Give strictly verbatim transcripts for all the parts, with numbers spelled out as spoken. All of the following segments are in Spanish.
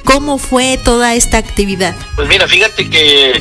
¿Cómo fue toda esta actividad? Pues mira, fíjate que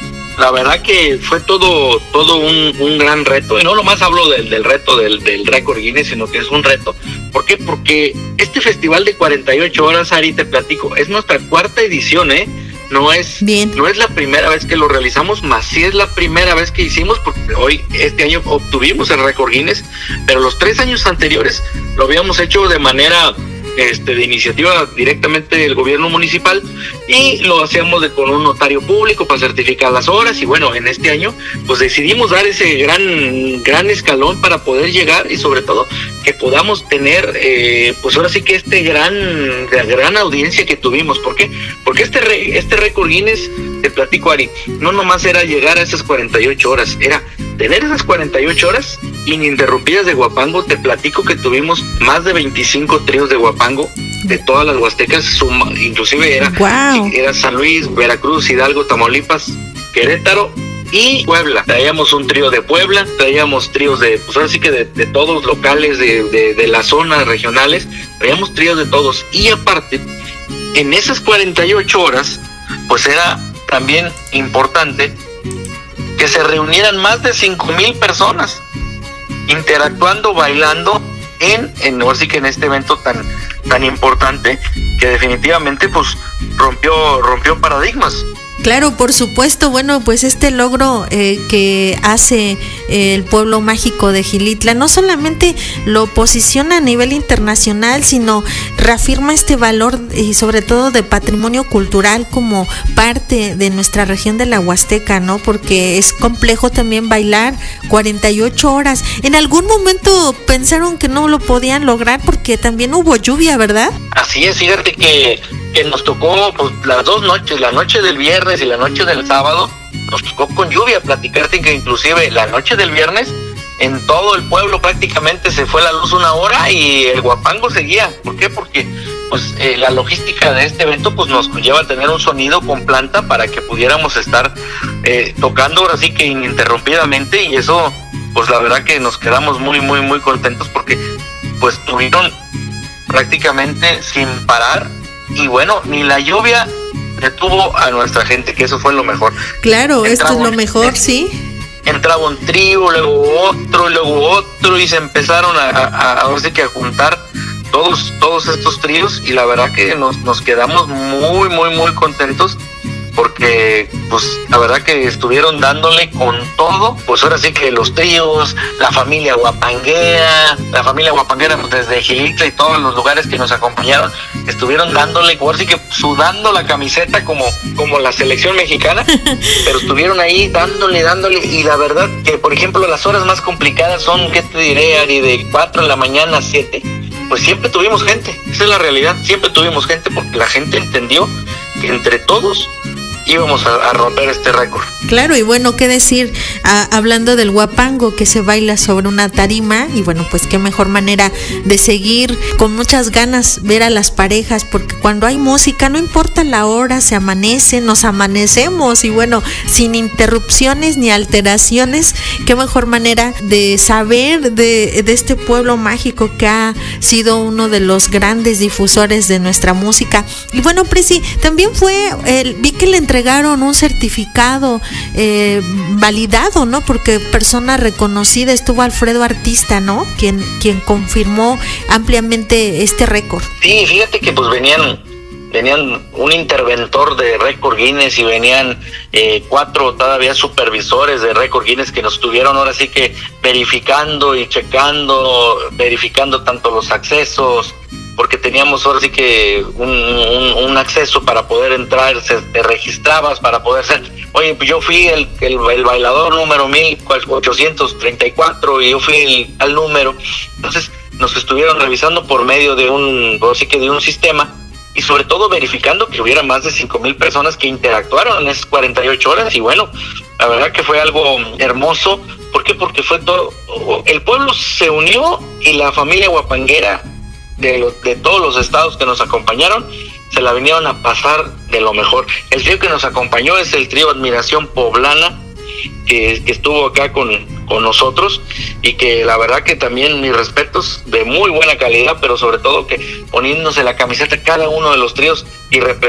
la verdad que fue todo todo un, un gran reto, y no nomás hablo del, del reto del, del récord Guinness, sino que es un reto. ¿Por qué? Porque este festival de cuarenta y ocho horas, Ari, te platico, es nuestra cuarta edición, ¿eh? No es, Bien. no es la primera vez que lo realizamos, más sí es la primera vez que hicimos, porque hoy, este año obtuvimos el récord Guinness, pero los tres años anteriores lo habíamos hecho de manera este de iniciativa directamente del gobierno municipal, y lo hacíamos de, con un notario público para certificar las horas. Y bueno, en este año pues decidimos dar ese gran gran escalón para poder llegar, y sobre todo que podamos tener eh, pues ahora sí que este gran gran audiencia que tuvimos. ¿Por qué? Porque este re, este récord Guinness, te platico, Ari, no nomás era llegar a esas cuarenta y ocho horas, era tener esas cuarenta y ocho horas ininterrumpidas de guapango. Te platico que tuvimos más de veinticinco tríos de guapango de todas las huastecas, suma, inclusive era, wow. era San Luis, Veracruz, Hidalgo, Tamaulipas, Querétaro y Puebla. Traíamos un trío de Puebla, traíamos tríos de, pues ahora sí que de, de todos locales de, de, de las zonas regionales, traíamos tríos de todos. Y aparte, en esas cuarenta y ocho horas, pues era también importante que se reunieran más de cinco mil personas interactuando, bailando en, en ahora sí que en este evento tan tan importante, que definitivamente pues rompió rompió paradigmas. Claro, por supuesto. Bueno, pues este logro eh, que hace eh, el pueblo mágico de Xilitla no solamente lo posiciona a nivel internacional, sino reafirma este valor y sobre todo de patrimonio cultural como parte de nuestra región de la Huasteca, ¿no? Porque es complejo también bailar cuarenta y ocho horas. En algún momento pensaron que no lo podían lograr porque también hubo lluvia, ¿verdad? Así es, fíjate que que nos tocó pues las dos noches, la noche del viernes y la noche del sábado, nos tocó con lluvia. Platicarte que inclusive la noche del viernes en todo el pueblo prácticamente se fue la luz una hora y el guapango seguía. ¿Por qué? Porque pues eh, la logística de este evento pues nos lleva a tener un sonido con planta para que pudiéramos estar eh, tocando ahora sí que ininterrumpidamente, y eso pues la verdad que nos quedamos muy muy muy contentos porque pues tuvieron prácticamente sin parar. Y bueno, ni la lluvia detuvo a nuestra gente, que eso fue lo mejor. Claro, entraba esto es lo mejor, un, sí. Entraba un trío, luego otro, luego otro, y se empezaron a, a, a, ahora sí que a juntar todos, todos estos tríos, y la verdad que nos, nos quedamos muy, muy, muy contentos, porque pues la verdad que estuvieron dándole con todo. Pues ahora sí que los tríos, la familia guapanguera, la familia guapanguera pues desde Xilitla y todos los lugares que nos acompañaron, estuvieron dándole, ahora sí que sudando la camiseta como, como la selección mexicana, pero estuvieron ahí dándole, dándole, y la verdad que por ejemplo las horas más complicadas son, ¿qué te diré, Ari? De cuatro de la mañana a siete, pues siempre tuvimos gente, esa es la realidad, siempre tuvimos gente porque la gente entendió que entre todos íbamos a, a romper este récord. Claro, y bueno, qué decir, a, hablando del guapango que se baila sobre una tarima, y bueno, pues qué mejor manera de seguir con muchas ganas ver a las parejas, porque cuando hay música, no importa la hora, se amanece, nos amanecemos, y bueno, sin interrupciones ni alteraciones, qué mejor manera de saber de, de este pueblo mágico que ha sido uno de los grandes difusores de nuestra música. Y bueno, Presi, también fue, el, vi que le entregaron un certificado eh, validado, ¿no? Porque persona reconocida, estuvo Alfredo Artista, ¿no? Quien, quien confirmó ampliamente este récord. Sí, fíjate que pues venían, venían un interventor de récord Guinness y venían eh, cuatro todavía supervisores de récord Guinness que nos estuvieron ahora sí que verificando y checando, verificando tanto los accesos, porque teníamos ahora sí que un, un, un acceso para poder entrar, se, te registrabas para poder ser, oye, pues yo fui el, el, el bailador número mil ochocientos treinta y cuatro y yo fui el, al número. Entonces nos estuvieron revisando por medio de un, ahora sí que de un sistema, y sobre todo verificando que hubiera más de cinco mil personas que interactuaron en esas cuarenta y ocho horas, y bueno, la verdad que fue algo hermoso. ¿Por qué? Porque fue todo, el pueblo se unió, y la familia guapanguera de, lo, de todos los estados que nos acompañaron se la vinieron a pasar de lo mejor. El trío que nos acompañó es el trío Admiración Poblana, que, que estuvo acá con, con nosotros, y que la verdad que también mis respetos, de muy buena calidad, pero sobre todo que poniéndose la camiseta cada uno de los tríos y representando